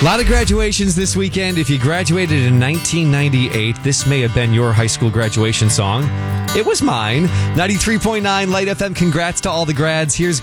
A lot of graduations this weekend. If you graduated in 1998, this may have been your high school graduation song. It was mine. 93.9 Light FM. Congrats to all the grads. Here's